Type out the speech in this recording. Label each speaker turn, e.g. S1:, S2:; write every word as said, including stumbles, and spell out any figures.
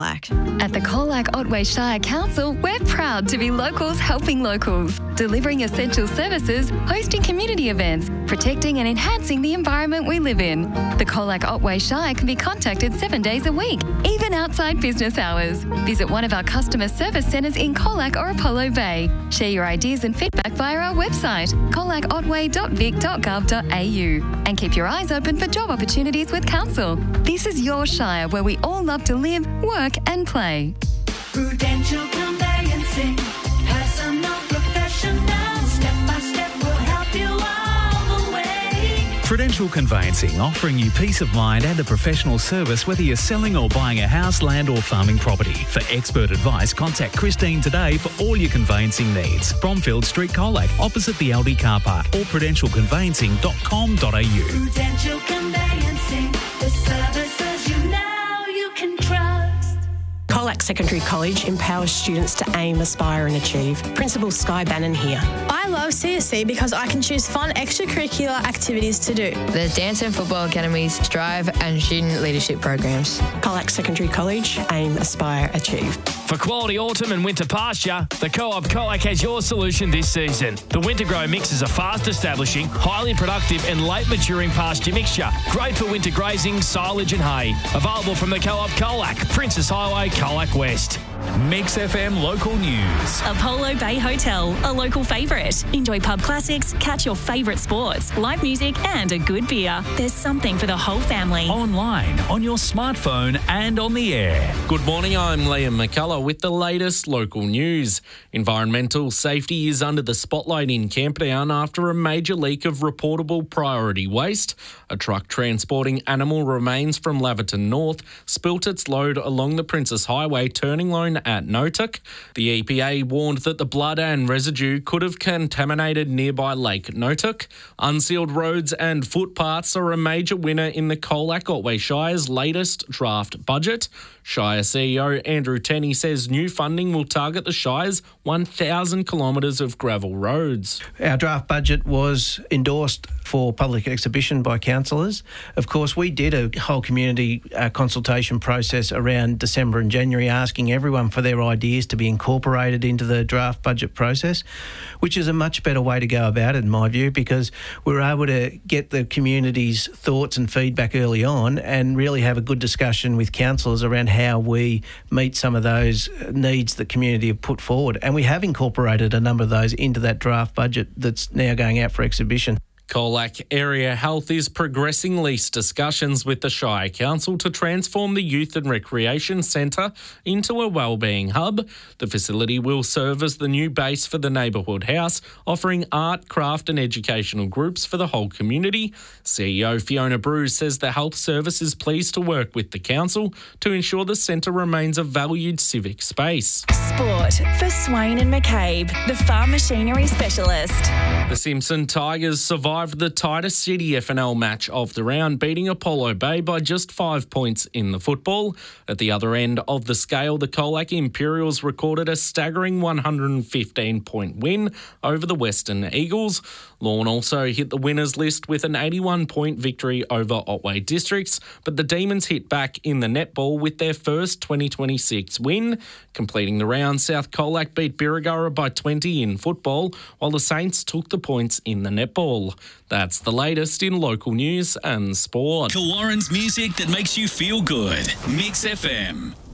S1: At the Colac Otway Shire Council, we're proud to be locals helping locals, delivering essential services, hosting community events, protecting and enhancing the environment we live in. The Colac Otway Shire can be contacted seven days a week, even outside business hours. Visit one of our customer service centres in Colac or Apollo Bay. Share your ideas and feedback via our website, colac otway dot vic dot gov dot a u, and keep your eyes open for job opportunities with Council. This is your Shire where we all love to live, work and play.
S2: Prudential Conveyancing, personal, professional, step by step will help you all the way.
S3: Prudential Conveyancing, offering you peace of mind and a professional service whether you're selling or buying a house, land or farming property. For expert advice, contact Christine today for all your conveyancing needs. Bromfield Street, Colac, opposite the Aldi car park, or prudential conveyancing dot com dot a u.
S2: Prudential Conveyancing, the services you know you can trust.
S4: Colac Secondary College empowers students to aim, aspire and achieve. Principal Sky Bannon here.
S5: I love C S C because I can choose fun extracurricular activities to do.
S6: The Dance and Football Academies, Drive and Student Leadership Programs.
S4: Colac Secondary College, aim, aspire, achieve.
S7: For quality autumn and winter pasture, the Co-op Colac has your solution this season. The Winter Grow Mix is a fast establishing, highly productive and late maturing pasture mixture. Great for winter grazing, silage and hay. Available from the Co-op Colac, Princess Highway, Colac West.
S3: Mix F M local news.
S8: Apollo Bay Hotel, a local favourite. Enjoy pub classics, catch your favourite sports, live music and a good beer. There's something for the whole family.
S3: Online, on your smartphone and on the air.
S9: Good morning, I'm Liam McCullough with the latest local news. Environmental safety is under the spotlight in Camperdown after a major leak of reportable priority waste. A truck transporting animal remains from Laverton North spilt its load along the Princess Highway turning lane at Notuk. The E P A warned that the blood and residue could have contaminated nearby Lake Notuk. Unsealed roads and footpaths are a major winner in the Colac Otway Shire's latest draft budget. Shire C E O Andrew Tenney says new funding will target the Shire's one thousand kilometres of gravel roads.
S10: Our draft budget was endorsed for public exhibition by councillors. Of course, we did a whole community uh, consultation process around December and January, asking everyone for their ideas to be incorporated into the draft budget process, which is a much better way to go about it, in my view, because we were able to get the community's thoughts and feedback early on and really have a good discussion with councillors around how we meet some of those needs that community have put forward. And we have incorporated a number of those into that draft budget that's now going out for exhibition.
S9: Colac Area Health is progressing lease discussions with the Shire Council to transform the Youth and Recreation Centre into a wellbeing hub. The facility will serve as the new base for the neighbourhood house, offering art, craft and educational groups for the whole community. C E O Fiona Bruce says the health service is pleased to work with the council to ensure the centre remains a valued civic space.
S8: Sport for Swain and McCabe, the farm machinery specialist.
S9: The Simpson Tigers survived the tightest City F N L match of the round, beating Apollo Bay by just five points in the football. At the other end of the scale, the Colac Imperials recorded a staggering one hundred fifteen point win over the Western Eagles. Lorne also hit the winners list with an eighty-one point victory over Otway Districts, but the Demons hit back in the netball with their first twenty twenty-six win. Completing the round, South Colac beat Birregurra by twenty in football, while the Saints took the points in the netball. That's the latest in local news and sport.
S11: Kawarren's music that makes you feel good. Mix F M.